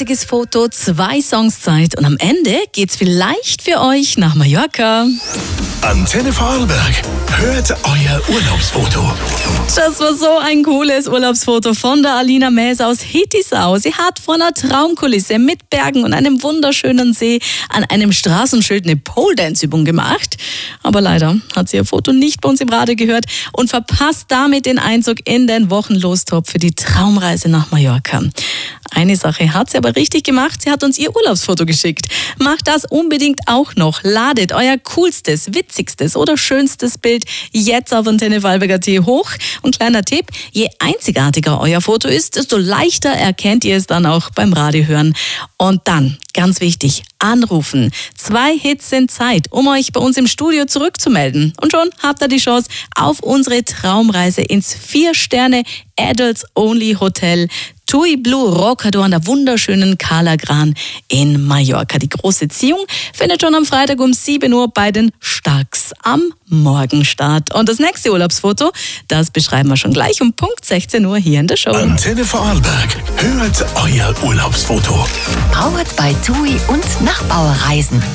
einziges Foto, 2 Songs Zeit und am Ende geht's vielleicht für euch nach Mallorca. Antenne Vorarlberg, hört euer Urlaubsfoto. Das war so ein cooles Urlaubsfoto von der Alina Mäß aus Hittisau. Sie hat vor einer Traumkulisse mit Bergen und einem wunderschönen See an einem Straßenschild eine Pole-Dance-Übung gemacht. Aber leider hat sie ihr Foto nicht bei uns im Radio gehört und verpasst damit den Einzug in den Wochenlostop für die Traumreise nach Mallorca. Eine Sache hat sie aber richtig gemacht. Sie hat uns ihr Urlaubsfoto geschickt. Macht das unbedingt auch noch. Ladet euer coolstes, witzigstes oder schönstes Bild jetzt auf Antenne Vorarlberg.at hoch. Und kleiner Tipp, je einzigartiger euer Foto ist, desto leichter erkennt ihr es dann auch beim Radiohören. Und dann, ganz wichtig, anrufen. 2 Hits sind Zeit, um euch bei uns im Studio zurückzumelden. Und schon habt ihr die Chance auf unsere Traumreise ins 4-Sterne Adults Only Hotel Tui Blue Roccador an der wunderschönen Cala Gran in Mallorca. Die große Ziehung findet schon am Freitag um 7 Uhr bei den Starks am Morgen statt. Und das nächste Urlaubsfoto, das beschreiben wir schon gleich um Punkt 16 Uhr hier in der Show. Antenne Vorarlberg, hört euer Urlaubsfoto. Powered by TUI und Nachbauerreisen.